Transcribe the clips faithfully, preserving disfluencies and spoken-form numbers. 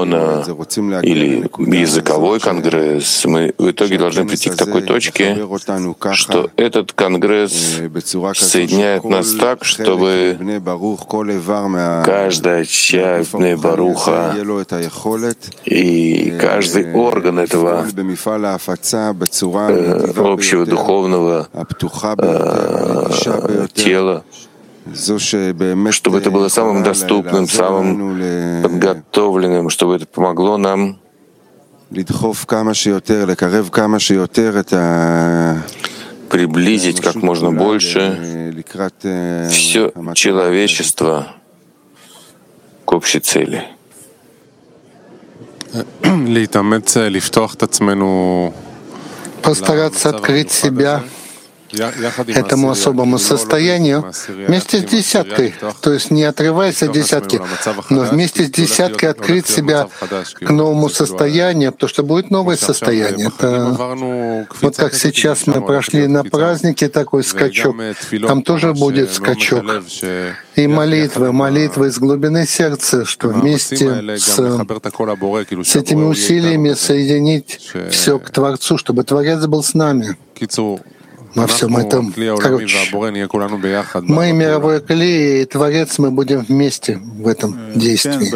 региона или языковой конгресс, мы в итоге должны прийти к такой точке, что этот конгресс соединяет нас так, чтобы каждая часть Бней Баруха и каждый орган этого э, общего духовного э, тела, чтобы это было самым доступным, самым подготовленным, чтобы это помогло нам приблизить как можно больше все человечество к общей цели. Постараться открыть себя этому особому состоянию вместе с десяткой, то есть не отрываясь от десятки, но вместе с десяткой открыть себя к новому состоянию, потому что будет новое состояние. Это вот как сейчас мы прошли на празднике такой скачок, там тоже будет скачок. И молитвы, молитвы из глубины сердца, что вместе с, с этими усилиями соединить все к Творцу, чтобы Творец был с нами во всем этом. Короче, мы мировой клей, и Творец, мы будем вместе в этом действии.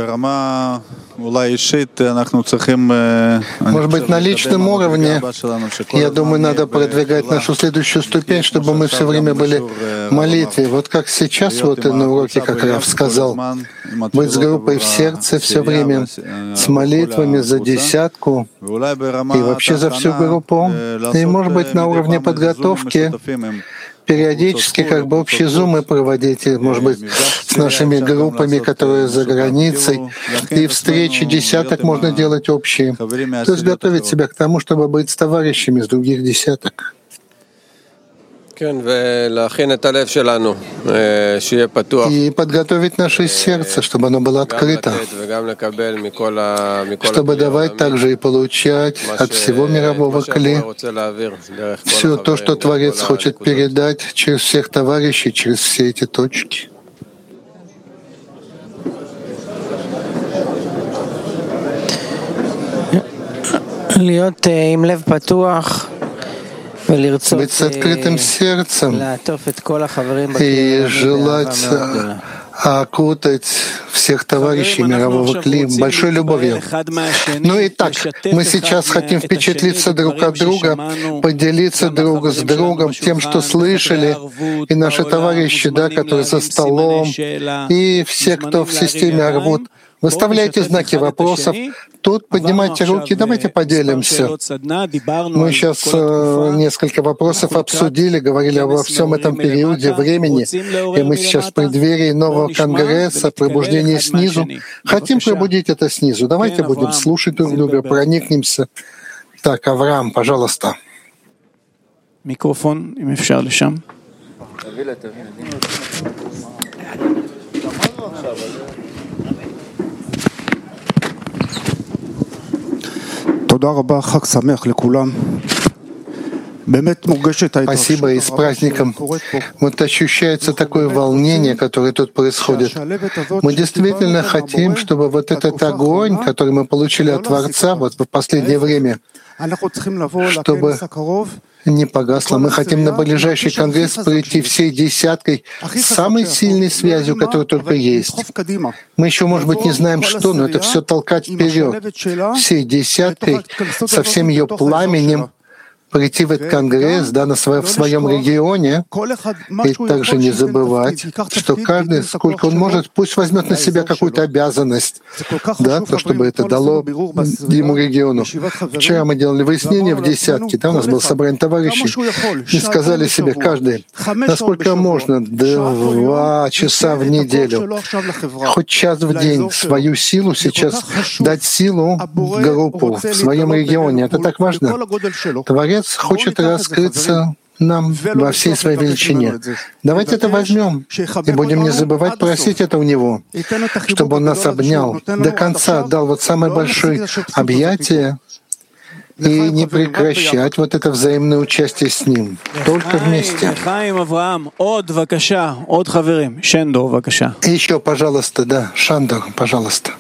Может быть, на личном уровне, я думаю, надо продвигать нашу следующую ступень, чтобы мы все время были в молитве. Вот как сейчас, вот на уроке, как Рав сказал, быть с группой в сердце все время, с молитвами за десятку и вообще за всю группу. И, может быть, на уровне подготовки периодически как бы общие зумы проводить, может быть, с нашими группами, которые за границей, и встречи десяток можно делать общие. То есть готовить себя к тому, чтобы быть с товарищами с других десяток. И подготовить наше сердце, чтобы оно было открыто, чтобы давать также и получать от всего мирового кли все то, что Творец хочет передать через всех товарищей, через все эти точки. Быть с открытым сердцем и желать окутать всех товарищей мирового кли большой любовью. Ну и так, мы сейчас хотим впечатлиться друг от друга, поделиться друг с другом тем, что слышали, и наши товарищи, да, которые за столом, и все, кто в системе Арвут. Выставляйте знаки вопросов. Тут поднимайте руки, давайте поделимся. Мы сейчас э, несколько вопросов обсудили, говорили обо всем этом периоде времени, и мы сейчас в преддверии нового конгресса, пробуждения снизу. Хотим пробудить это снизу. Давайте будем слушать друг друга, проникнемся. Так, Авраам, пожалуйста. Микрофон, אם אפשר לשם. Спасибо, и с праздником. Вот ощущается такое волнение, которое тут происходит. Мы действительно хотим, чтобы вот этот огонь, который мы получили от Творца вот в последнее время, чтобы не погасло. Мы хотим на ближайший конгресс прийти всей десяткой, с самой сильной связью, которая только есть. Мы еще, может быть, не знаем, что, но это все толкать вперед. Всей десяткой, со всем ее пламенем, прийти в этот конгресс, да, на свое, в своем регионе, и также не забывать, что каждый, сколько он может, пусть возьмет на себя какую-то обязанность, да, то, чтобы это дало ему региону. Вчера мы делали выяснение в десятке, да, у нас было собрание товарищей, и сказали себе каждый, насколько можно, два часа в неделю, хоть час в день, свою силу сейчас дать силу в группу, в своем регионе. Это так важно. Творец хочет раскрыться нам во всей своей величине. Давайте это возьмем и будем не забывать просить это у Него, чтобы Он нас обнял, до конца дал вот самое большое объятие и не прекращать вот это взаимное участие с Ним. Только вместе. И еще, пожалуйста, да, Шандор, пожалуйста.